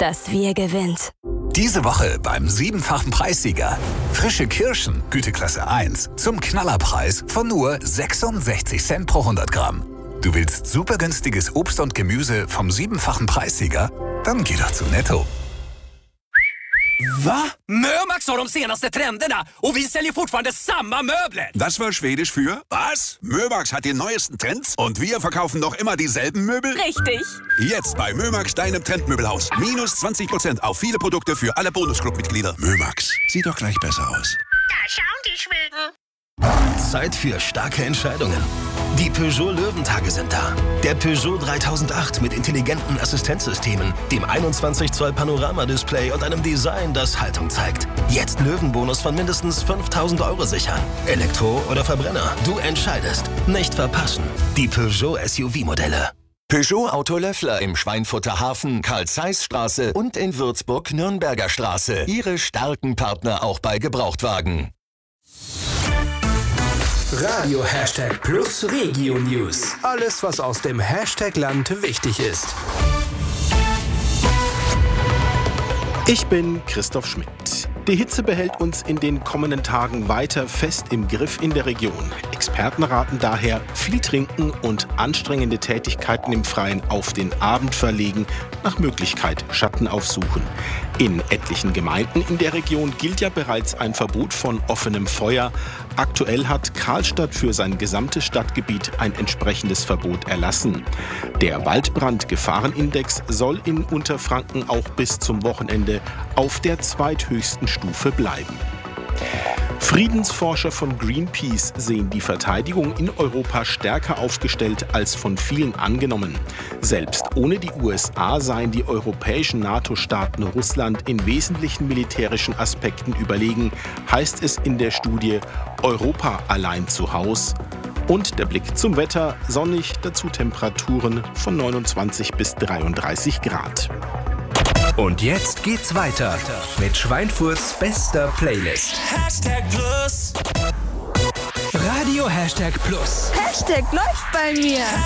das Wir gewinnt. Diese Woche beim 7-fachen Preissieger. Frische Kirschen, Güteklasse 1, zum Knallerpreis von nur 66 Cent pro 100 Gramm. Du willst super günstiges Obst und Gemüse vom 7-fachen Preissieger? Dann geh doch zu Netto. Va? Mömax har de senaste trenderna och vi säljer fortfarande samma möbler. Das war Schwedisch für was? Mömax hat die neuesten Trends und wir verkaufen noch immer dieselben Möbel? Richtig. Jetzt bei Mömax, deinem Trendmöbelhaus. Minus 20% auf viele Produkte für alle Bonusclub-Mitglieder. Mömax, sieht doch gleich besser aus. Da schauen die Schweden. Zeit für starke Entscheidungen. Die Peugeot Löwentage sind da. Der Peugeot 3008 mit intelligenten Assistenzsystemen, dem 21 Zoll Panoramadisplay und einem Design, das Haltung zeigt. Jetzt Löwenbonus von mindestens 5.000 € sichern. Elektro oder Verbrenner, du entscheidest. Nicht verpassen. Die Peugeot SUV-Modelle. Peugeot Auto Löffler im Schweinfurter Hafen, Karl-Zeiss-Straße und in Würzburg Nürnberger Straße. Ihre starken Partner auch bei Gebrauchtwagen. Radio #Plus Regio News. Alles, was aus dem Hashtag-Land wichtig ist. Ich bin Christoph Schmidt. Die Hitze behält uns in den kommenden Tagen weiter fest im Griff in der Region. Experten raten daher, viel trinken und anstrengende Tätigkeiten im Freien auf den Abend verlegen, nach Möglichkeit Schatten aufsuchen. In etlichen Gemeinden in der Region gilt ja bereits ein Verbot von offenem Feuer. Aktuell hat Karlstadt für sein gesamtes Stadtgebiet ein entsprechendes Verbot erlassen. Der Waldbrandgefahrenindex soll in Unterfranken auch bis zum Wochenende auf der zweithöchsten Stufe bleiben. Friedensforscher von Greenpeace sehen die Verteidigung in Europa stärker aufgestellt als von vielen angenommen. Selbst ohne die USA seien die europäischen NATO-Staaten Russland in wesentlichen militärischen Aspekten überlegen, heißt es in der Studie Europa allein zu Haus. Und der Blick zum Wetter, sonnig, dazu Temperaturen von 29 bis 33 Grad. Und jetzt geht's weiter mit Schweinfurts bester Playlist. #Plus. Radio #Plus. Hashtag läuft bei mir.